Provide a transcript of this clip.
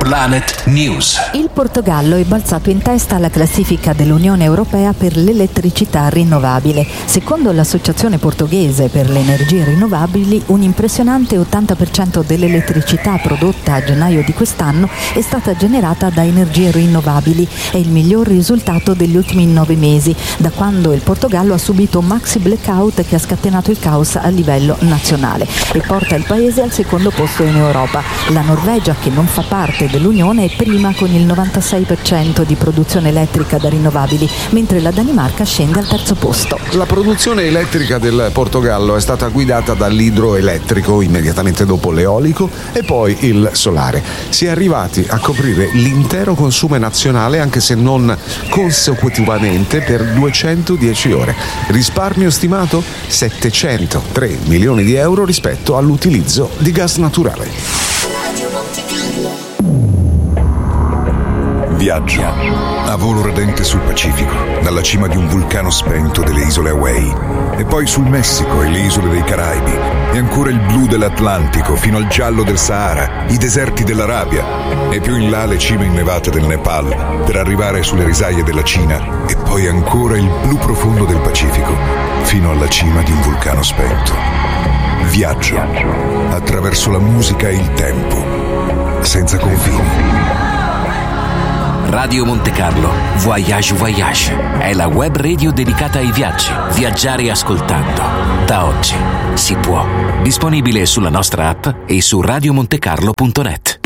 Planet News. Il Portogallo è balzato in testa alla classifica dell'Unione Europea per l'elettricità rinnovabile. Secondo l'Associazione Portoghese per le Energie Rinnovabili, un impressionante 80% dell'elettricità prodotta a gennaio di quest'anno è stata generata da energie rinnovabili. È il miglior risultato degli ultimi 9 mesi, da quando il Portogallo ha subito un maxi blackout che ha scatenato il caos a livello nazionale e porta il paese al secondo posto in Europa. La Norvegia, che non fa parte dell'Unione, è prima con il 96% di produzione elettrica da rinnovabili, mentre la Danimarca scende al terzo posto. La produzione elettrica del Portogallo è stata guidata dall'idroelettrico, immediatamente dopo l'eolico e poi il solare. Si è arrivati a coprire l'intero consumo nazionale, anche se non consecutivamente, per 210 ore. Risparmio stimato? 703 milioni di euro rispetto all'utilizzo di gas naturale. Viaggio a volo radente sul Pacifico, dalla cima di un vulcano spento delle isole Hawaii, e poi sul Messico e le isole dei Caraibi, e ancora il blu dell'Atlantico fino al giallo del Sahara, i deserti dell'Arabia, e più in là le cime innevate del Nepal, per arrivare sulle risaie della Cina, e poi ancora il blu profondo del Pacifico, fino alla cima di un vulcano spento. Viaggio attraverso la musica e il tempo, senza confini. Radio Monte Carlo Voyage Voyage è la web radio dedicata ai viaggi. Viaggiare ascoltando. Da oggi si può. Disponibile sulla nostra app e su radiomontecarlo.net.